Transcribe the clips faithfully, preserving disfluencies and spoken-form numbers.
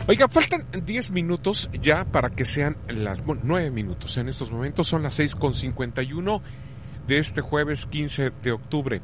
Oiga, faltan diez minutos ya para que sean las bueno, nueve minutos. En estos momentos son las seis con cincuenta y uno de este jueves quince de octubre.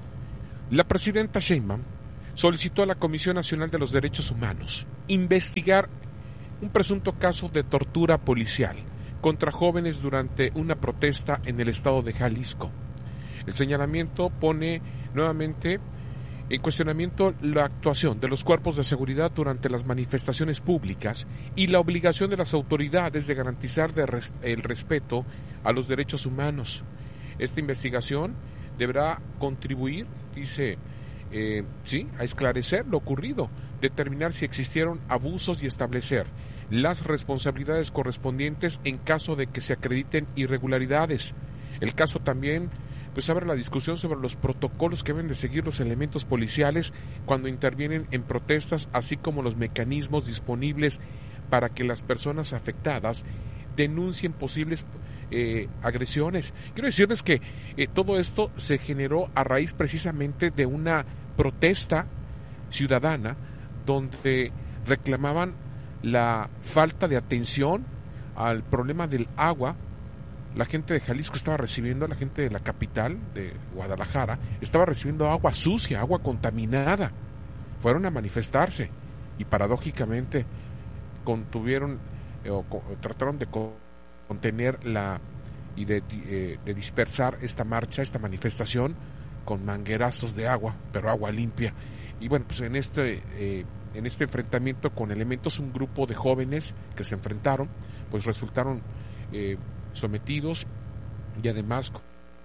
La presidenta Sheinbaum solicitó a la Comisión Nacional de los Derechos Humanos investigar un presunto caso de tortura policial contra jóvenes durante una protesta en el estado de Jalisco. El señalamiento pone nuevamente en cuestionamiento la actuación de los cuerpos de seguridad durante las manifestaciones públicas y la obligación de las autoridades de garantizar de res- el respeto a los derechos humanos. Esta investigación deberá contribuir, dice, eh, sí, a esclarecer lo ocurrido, determinar si existieron abusos y establecer las responsabilidades correspondientes en caso de que se acrediten irregularidades. El caso también pues abre la discusión sobre los protocolos que deben de seguir los elementos policiales cuando intervienen en protestas, así como los mecanismos disponibles para que las personas afectadas denuncien posibles eh, agresiones. Quiero decirles que eh, todo esto se generó a raíz precisamente de una protesta ciudadana donde reclamaban la falta de atención al problema del agua. La gente de Jalisco estaba recibiendo, la gente de la capital, de Guadalajara, estaba recibiendo agua sucia, agua contaminada. Fueron a manifestarse y paradójicamente contuvieron eh, o, o trataron de contener la y de, eh, de dispersar esta marcha, esta manifestación con manguerazos de agua, pero agua limpia. Y bueno, pues en este eh, en este enfrentamiento con elementos, un grupo de jóvenes que se enfrentaron, pues resultaron eh, sometidos y además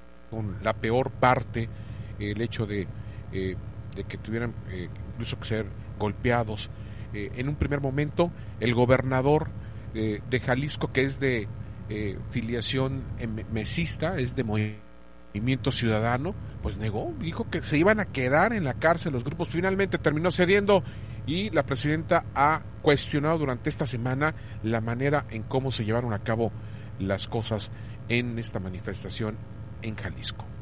con la peor parte, el hecho de, eh, de que tuvieran eh, incluso que ser golpeados. Eh, en un primer momento, el gobernador eh, de Jalisco, que es de eh, filiación mesista, es de Movimiento Ciudadano, pues negó, dijo que se iban a quedar en la cárcel los grupos. Finalmente terminó cediendo y la presidenta ha cuestionado durante esta semana la manera en cómo se llevaron a cabo las cosas en esta manifestación en Jalisco.